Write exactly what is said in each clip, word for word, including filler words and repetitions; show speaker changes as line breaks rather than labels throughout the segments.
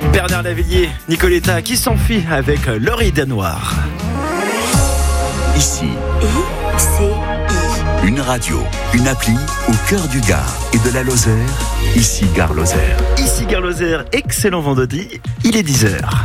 Bernard Lavilliers, Nicoletta qui s'enfuit avec Laurie Danoir.
Ici,
I C I.
une radio, une appli au cœur du Gard et de la Lozère. Ici Gare Lozère.
Ici Gare Lozère, excellent vendredi, il est dix heures.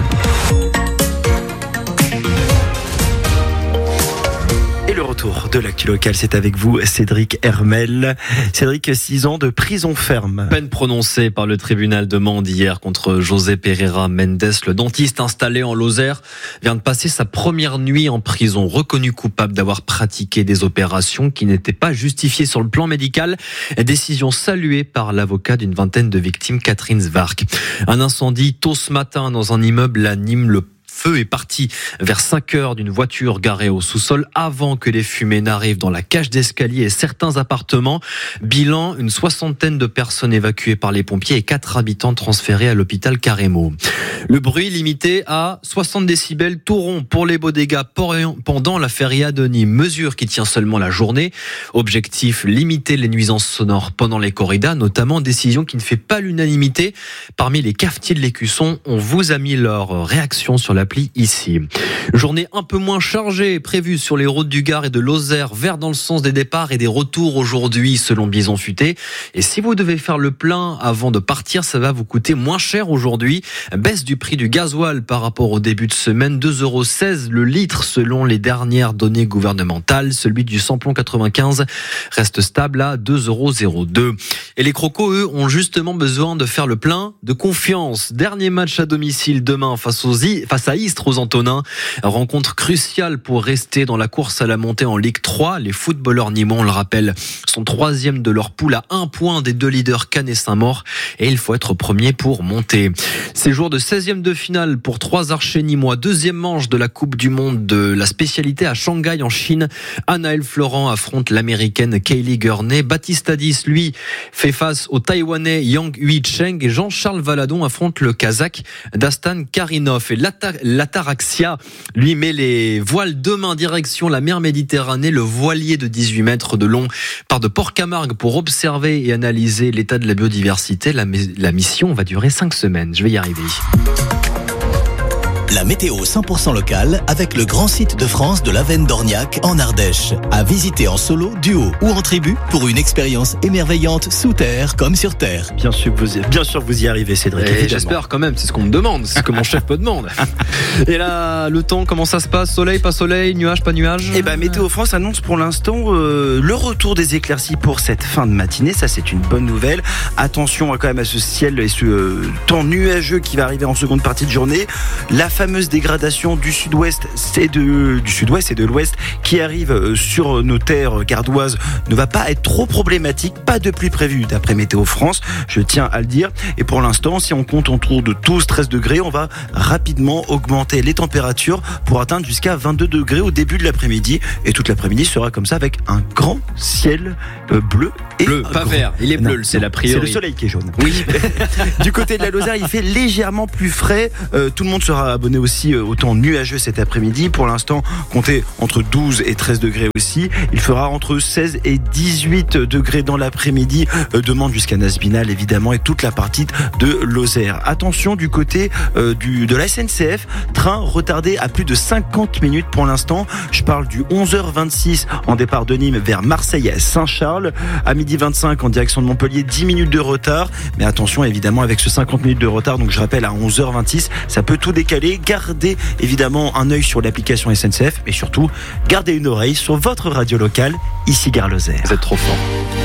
Et le retour de l'actu locale, c'est avec vous, Cédric Hermel. Cédric, six ans de prison ferme.
Peine prononcée par le tribunal de Mende hier contre José Pereira Mendes. Le dentiste installé en Lozère vient de passer sa première nuit en prison, reconnu coupable d'avoir pratiqué des opérations qui n'étaient pas justifiées sur le plan médical. Décision saluée par l'avocat d'une vingtaine de victimes, Catherine Zwark. Un incendie tôt ce matin dans un immeuble à Nîmes. Le feu est parti vers cinq heures d'une voiture garée au sous-sol avant que les fumées n'arrivent dans la cage d'escalier et certains appartements. Bilan, une soixantaine de personnes évacuées par les pompiers et quatre habitants transférés à l'hôpital Carremo. Le bruit limité à soixante décibels tout rond pour les beaux dégâts pendant la feria de Nîmes. Mesure qui tient seulement la journée. Objectif, limiter les nuisances sonores pendant les corridas, notamment décision qui ne fait pas l'unanimité. Parmi les cafetiers de l'Écusson, on vous a mis leur réaction sur l'appli ici. Journée un peu moins chargée prévue sur les routes du Gard et de Lozère, vers dans le sens des départs et des retours aujourd'hui selon Bison Futé. Et si vous devez faire le plein avant de partir, ça va vous coûter moins cher aujourd'hui. Baisse du prix du gasoil par rapport au début de semaine, deux euros seize le litre selon les dernières données gouvernementales. Celui du samplon quatre-vingt-quinze reste stable à deux euros zéro deux. Et les crocos, eux, ont justement besoin de faire le plein de confiance. Dernier match à domicile demain face aux I, face à Istres aux Antonins. Rencontre cruciale pour rester dans la course à la montée en Ligue trois. Les footballeurs nîmois, on le rappelle, sont troisième de leur poule à un point des deux leaders Cannes et Saint-Maur. Et il faut être premier pour monter. Séjour de seizième de finale pour trois archers nîmois. Deuxième manche de la Coupe du Monde de la spécialité à Shanghai en Chine. Anaël Florent affronte l'américaine Kaylee Gurney. Baptiste Hadis, lui, fait face au taïwanais Yang Hui Cheng. Et Jean-Charles Valadon affronte le kazakh Dastan Karinov. Et l'Ataraxia, lui, met les voiles demain direction la mer Méditerranée. Le voilier de dix-huit mètres de long part de Port-Camargue pour observer et analyser l'état de la biodiversité. La, la mission va durer cinq semaines. Je vais y arriver.
La météo cent pour cent locale avec le grand site de France de l'Avenne d'Orniac en Ardèche. À visiter en solo, duo ou en tribu pour une expérience émerveillante sous terre comme sur terre.
Bien sûr que vous y, bien sûr que vous y arrivez, Cédric.
Et j'espère quand même, c'est ce qu'on me demande, c'est ce que mon chef me demande. Et là, le temps, comment ça se passe? Soleil, pas soleil, nuage, pas nuage?
Eh ben, Météo France annonce pour l'instant euh, le retour des éclaircies pour cette fin de matinée. Ça, c'est une bonne nouvelle. Attention quand même à ce ciel et ce euh, temps nuageux qui va arriver en seconde partie de journée. La fameuse dégradation du sud-ouest et de, du sud-ouest et de l'ouest qui arrive sur nos terres gardoises ne va pas être trop problématique. Pas de pluie prévue d'après Météo France, je tiens à le dire. Et pour l'instant, si on compte autour de douze treize degrés, on va rapidement augmenter les températures pour atteindre jusqu'à vingt-deux degrés au début de l'après-midi. Et toute l'après-midi sera comme ça avec un grand ciel bleu. Et
bleu, pas
grand...
vert. Il est bleu, non, c'est la priorité.
C'est le soleil qui est jaune.
Oui.
Du côté de la Lozère, il fait légèrement plus frais. Euh, tout le monde sera abonné aussi au temps nuageux cet après-midi. Pour l'instant, comptez entre douze et treize degrés aussi. Il fera entre seize et dix-huit degrés dans l'après-midi. Euh, demande jusqu'à Nasbinal, évidemment, et toute la partie de Lozère. Attention du côté euh, du, de la S N C F. Train retardé à plus de cinquante minutes pour l'instant. Je parle du onze heures vingt-six en départ de Nîmes vers Marseille-Saint-Charles. À midi vingt-cinq en direction de Montpellier, dix minutes de retard. Mais attention, évidemment, avec ce cinquante minutes de retard, donc je rappelle, à onze heures vingt-six, ça peut tout décaler. Gardez évidemment un œil sur l'application S N C F, mais surtout, gardez une oreille sur votre radio locale, ici Gare Lozère.
Vous êtes trop fort.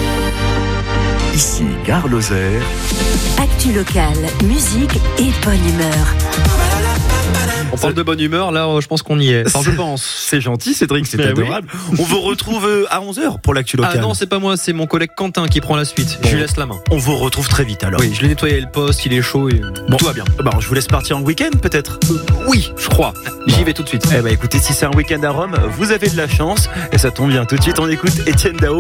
Ici Gare Lozère.
Actu locale, musique et bonne humeur.
On parle de bonne humeur, là je pense qu'on y est. Enfin, je pense.
C'est gentil, Cédric, c'est
Mais
adorable.
Oui.
On vous retrouve à onze heures pour l'actu locale.
Ah non, c'est pas moi, c'est mon collègue Quentin qui prend la suite.
Bon.
Je lui laisse la main.
On vous retrouve très vite alors.
Oui, je l'ai nettoyé le poste, il est chaud et
bon.
Tout va bien.
Bah, je vous laisse partir en week-end peut-être.
Euh, oui, je crois. J'y bon. vais tout de suite.
Eh bah écoutez, si c'est un week-end à Rome, vous avez de la chance et ça tombe bien. Tout de suite, on écoute Étienne Dao.